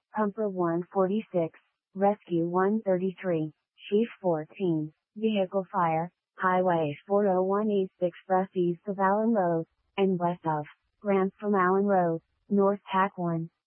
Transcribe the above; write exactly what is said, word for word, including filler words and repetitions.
Pumper one forty-six, Rescue one thirty-three, Chief fourteen, Vehicle Fire, Highway four oh one East Express east of Allen Road, and west of, ramp from Allen Road, North Tack one.